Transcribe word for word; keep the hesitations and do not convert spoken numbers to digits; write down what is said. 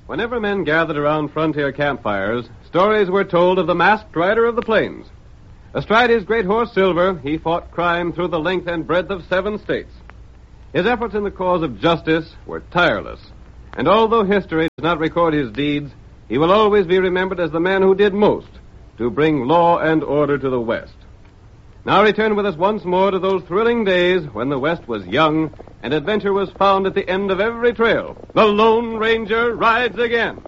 Whenever men gathered around frontier campfires, stories were told of the masked rider of the plains. Astride his great horse Silver, he fought crime through the length and breadth of seven states. His efforts in the cause of justice were tireless, and although history does not record his deeds, he will always be remembered as the man who did most to bring law and order to the West. Now return with us once more to those thrilling days when the West was young and adventure was found at the end of every trail. The Lone Ranger rides again.